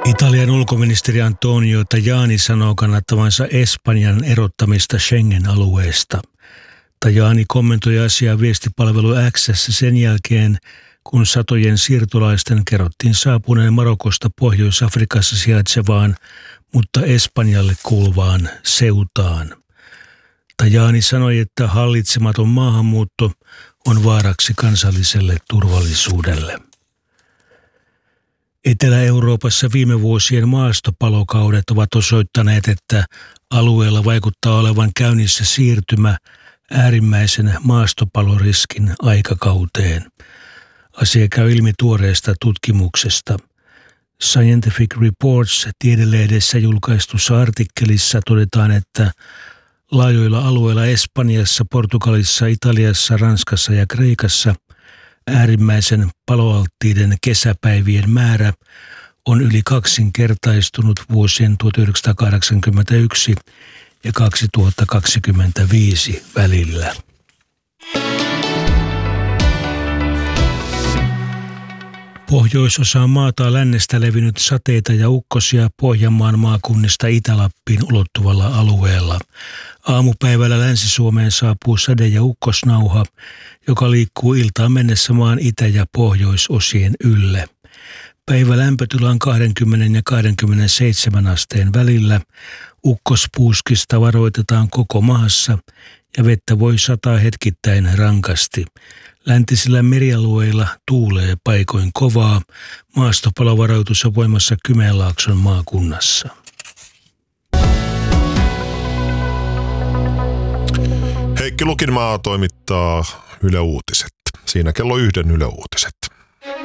Italian ulkoministeri Antonio Tajani sanoo kannattavansa Espanjan erottamista Schengen-alueesta. Tajani kommentoi asiaa viestipalvelu X:ssä sen jälkeen, kun satojen siirtolaisten kerrottiin saapuneen Marokosta Pohjois-Afrikassa sijaitsevaan, mutta Espanjalle kuuluvaan Ceutaan. Tajani sanoi, että hallitsematon maahanmuutto on vaaraksi kansalliselle turvallisuudelle. Etelä-Euroopassa viime vuosien maastopalokaudet ovat osoittaneet, että alueella vaikuttaa olevan käynnissä siirtymä äärimmäisen maastopaloriskin aikakauteen. Asia käy ilmi tuoreesta tutkimuksesta. Scientific Reports -tiedelehdessä julkaistussa artikkelissa todetaan, että laajoilla alueilla Espanjassa, Portugalissa, Italiassa, Ranskassa ja Kreikassa äärimmäisen paloalttiiden kesäpäivien määrä on yli kaksinkertaistunut vuosien 1981 ja 2025 välillä. Pohjoisosaan maata lännestä levinnyt sateita ja ukkosia Pohjanmaan maakunnista Itä-Lappiin ulottuvalla alueella. Aamupäivällä Länsi-Suomeen saapuu sade- ja ukkosnauha, joka liikkuu iltaan mennessä maan itä- ja pohjoisosien ylle. Päivä lämpötila on 20 ja 27 asteen välillä. Ukkospuuskista varoitetaan koko maassa ja vettä voi sataa hetkittäin rankasti. Läntisillä merialueilla tuulee paikoin kovaa. Maastopalovaroitus on voimassa Kymenlaakson maakunnassa. Heikki Lukinmaa toimittaa Yle Uutiset. Siinä kello 1 Yle Uutiset.